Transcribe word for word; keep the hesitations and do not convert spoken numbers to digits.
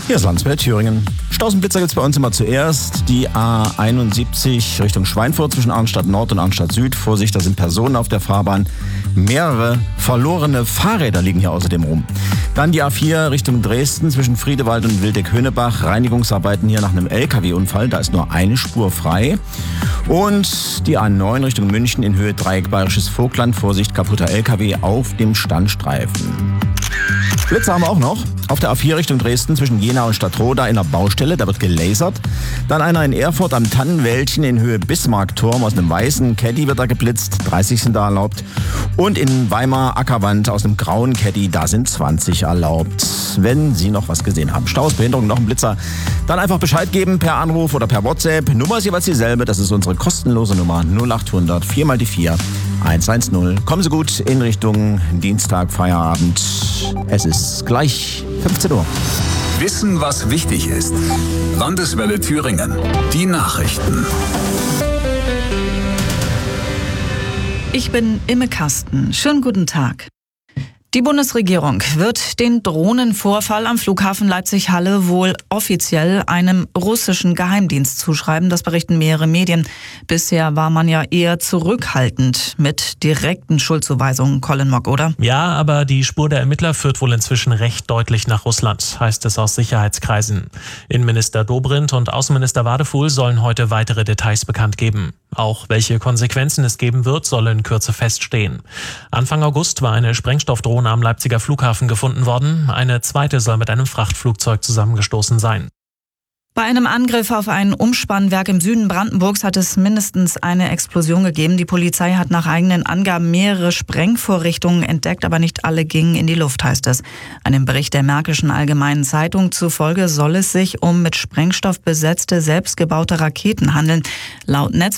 Hier ist Landsberg, Thüringen. Stausenblitzer gibt es bei uns immer zuerst. Die A einundsiebzig Richtung Schweinfurt zwischen Arnstadt Nord und Arnstadt Süd. Vorsicht, da sind Personen auf der Fahrbahn. Mehrere verlorene Fahrräder liegen hier außerdem rum. Dann die A vier Richtung Dresden zwischen Friedewald und Wildeck-Höhnebach. Reinigungsarbeiten hier nach einem L K W-Unfall. Da ist nur eine Spur frei. Und die A neun Richtung München in Höhe Dreieck Bayerisches Vogtland. Vorsicht, kaputter L K W auf dem Standstreifen. Blitzer haben wir auch noch. Auf der A vier Richtung Dresden zwischen Jena und Stadtroda in der Baustelle, da wird gelasert. Dann einer in Erfurt am Tannenwäldchen in Höhe Bismarckturm aus einem weißen Caddy wird da geblitzt, dreißig sind da erlaubt. Und in Weimar Ackerwand aus einem grauen Caddy, da sind zwanzig erlaubt. Wenn Sie noch was gesehen haben, Staus, Behinderung, noch ein Blitzer, dann einfach Bescheid geben per Anruf oder per WhatsApp. Nummer ist jeweils dieselbe, das ist unsere kostenlose Nummer null acht hundert vier mal die vier eins eins null. Kommen Sie gut in Richtung Dienstag, Feierabend. Es ist gleich fünfzehn Uhr. Wissen, was wichtig ist. Landeswelle Thüringen. Die Nachrichten. Ich bin Imme Kasten. Schönen guten Tag. Die Bundesregierung wird den Drohnenvorfall am Flughafen Leipzig-Halle wohl offiziell einem russischen Geheimdienst zuschreiben. Das berichten mehrere Medien. Bisher war man ja eher zurückhaltend mit direkten Schuldzuweisungen, Colin Mock, oder? Ja, aber die Spur der Ermittler führt wohl inzwischen recht deutlich nach Russland, heißt es aus Sicherheitskreisen. Innenminister Dobrindt und Außenminister Wadefuhl sollen heute weitere Details bekannt geben. Auch welche Konsequenzen es geben wird, soll in Kürze feststehen. Anfang August war eine Sprengstoffdrohne am Leipziger Flughafen gefunden worden. Eine zweite soll mit einem Frachtflugzeug zusammengestoßen sein. Bei einem Angriff auf ein Umspannwerk im Süden Brandenburgs hat es mindestens eine Explosion gegeben. Die Polizei hat nach eigenen Angaben mehrere Sprengvorrichtungen entdeckt, aber nicht alle gingen in die Luft, heißt es. Einem Bericht der Märkischen Allgemeinen Zeitung zufolge soll es sich um mit Sprengstoff besetzte, selbstgebaute Raketen handeln. Laut Netz